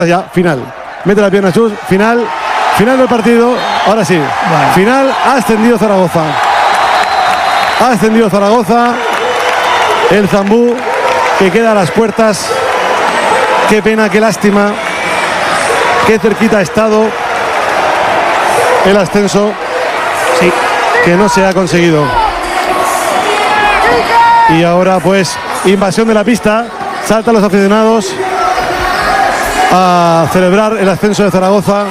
Ya, final. Mete la pierna Chus, final del partido. Ahora sí, bueno. Final, ha ascendido Zaragoza. Ha ascendido Zaragoza. El Zambú, que queda a las puertas. Qué pena, qué lástima. Qué cerquita ha estado el ascenso. Sí. Que no se ha conseguido. Y ahora pues invasión de la pista. Saltan los aficionados a celebrar el ascenso de Zaragoza.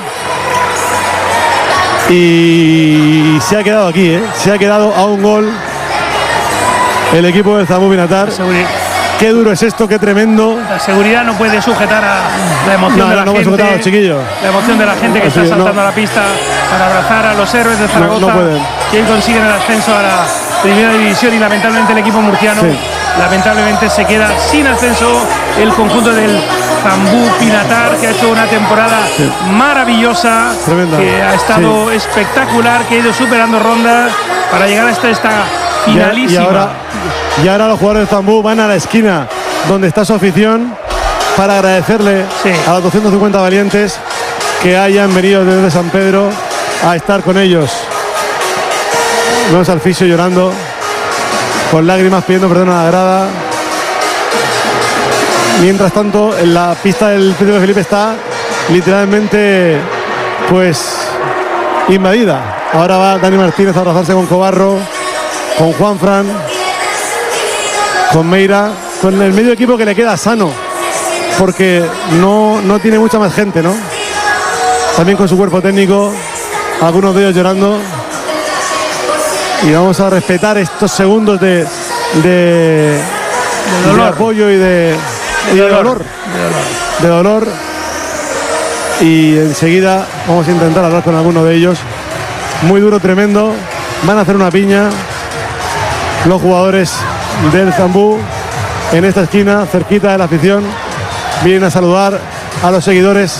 Y se ha quedado aquí, se ha quedado a un gol el equipo del Zambú Pinatar. Qué duro es esto, qué tremendo. La seguridad no puede sujetar a la emoción de la gente. Sujetar a los chiquillos. La emoción de la gente que está saltando a la pista para abrazar a los héroes de Zaragoza. No pueden. Quien consiguen el ascenso a la primera división, y lamentablemente el equipo murciano lamentablemente se queda sin ascenso. El conjunto del Zambú Pinatar, que ha hecho una temporada maravillosa, tremenda, que ha estado espectacular, que ha ido superando rondas para llegar hasta esta finalísima. Y ahora los jugadores de Zambú van a la esquina donde está su afición para agradecerle a los 250 valientes que hayan venido desde San Pedro a estar con ellos. Vemos al fisio llorando, con lágrimas, pidiendo perdón a la grada. Mientras tanto, en la pista del Príncipe Felipe está literalmente pues invadida. Ahora va Dani Martínez a abrazarse con Cobarro, con Juanfran, con Meira, con el medio equipo que le queda sano, porque no tiene mucha más gente, ¿no? También con su cuerpo técnico, algunos de ellos llorando. Y vamos a respetar estos segundos de apoyo y de dolor. Y enseguida vamos a intentar hablar con alguno de ellos. Muy duro, tremendo. Van a hacer una piña los jugadores del Zambú en esta esquina, cerquita de la afición. Vienen a saludar a los seguidores.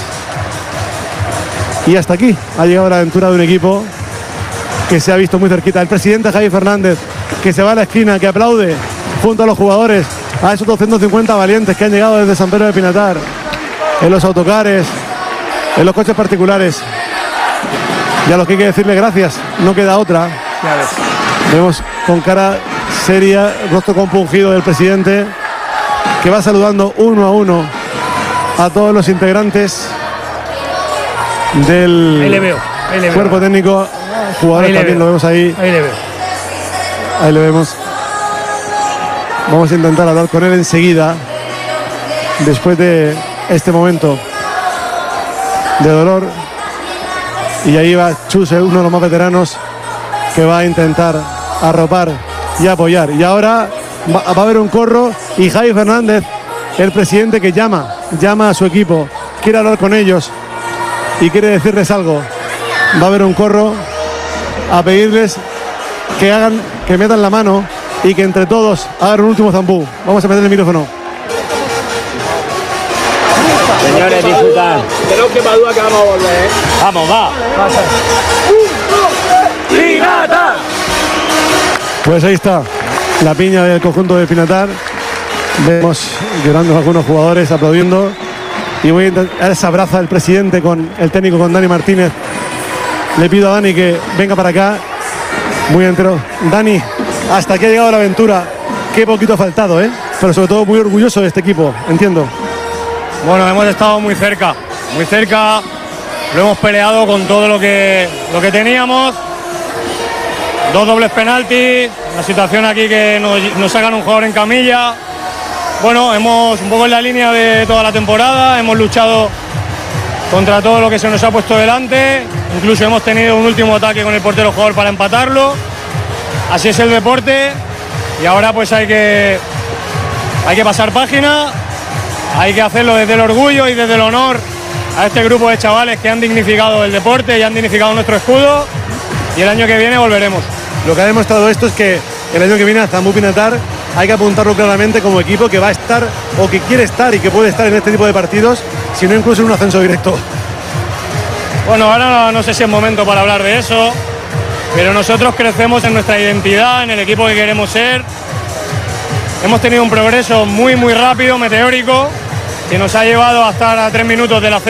Y hasta aquí ha llegado la aventura de un equipo que se ha visto muy cerquita. El presidente Javi Fernández, que se va a la esquina, que aplaude junto a los jugadores, a esos 250 valientes que han llegado desde San Pedro de Pinatar, en los autocares, en los coches particulares, y a los que hay que decirle gracias, no queda otra. Vemos con cara seria, rostro compungido del presidente, que va saludando uno a uno a todos los integrantes del ahí le veo. Cuerpo técnico, jugadores también lo vemos ahí. Ahí le veo. Ahí le vemos. Vamos a intentar hablar con él enseguida, después de este momento de dolor. Y ahí va Chus, uno de los más veteranos, que va a intentar arropar y apoyar. Y ahora va a haber un corro y Javi Fernández, el presidente, que llama a su equipo, quiere hablar con ellos y quiere decirles algo. Va a haber un corro a pedirles que metan la mano y que entre todos hagan un último Zambú. Vamos a meter el micrófono. Señores, disfrutar. Tenemos que duda que vamos a volver, Vamos, va. ¡Pinatar! Pues ahí está la piña del conjunto de Pinatar. Vemos llorando a algunos jugadores, aplaudiendo. Y voy a intentar, se abraza el presidente con el técnico, con Dani Martínez. Le pido a Dani que venga para acá. Muy entero. Dani, hasta aquí ha llegado la aventura. Qué poquito ha faltado, pero sobre todo muy orgulloso de este equipo, entiendo. Bueno, hemos estado muy cerca, lo hemos peleado con todo lo que teníamos. 2 dobles penaltis, la situación aquí que nos sacan un jugador en camilla. Bueno, hemos un poco en la línea de toda la temporada, hemos luchado contra todo lo que se nos ha puesto delante, incluso hemos tenido un último ataque con el portero jugador para empatarlo. Así es el deporte y ahora pues hay que pasar página, hay que hacerlo desde el orgullo y desde el honor a este grupo de chavales que han dignificado el deporte y han dignificado nuestro escudo, y el año que viene volveremos. Lo que ha demostrado esto es que el año que viene a Zambú Pinatar hay que apuntarlo claramente como equipo que va a estar o que quiere estar y que puede estar en este tipo de partidos, si no incluso en un ascenso directo. Bueno, ahora no sé si es momento para hablar de eso, pero nosotros crecemos en nuestra identidad, en el equipo que queremos ser. Hemos tenido un progreso muy rápido, meteórico, que nos ha llevado a estar a 3 minutos del ascenso.